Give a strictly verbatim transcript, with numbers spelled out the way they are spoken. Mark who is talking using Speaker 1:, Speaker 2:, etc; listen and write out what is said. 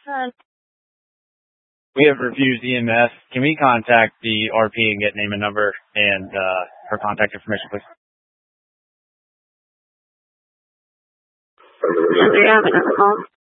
Speaker 1: Uh,
Speaker 2: We have refused E M S. Can we contact the R P and get name and number and uh, her contact information, please?
Speaker 1: do we have another call?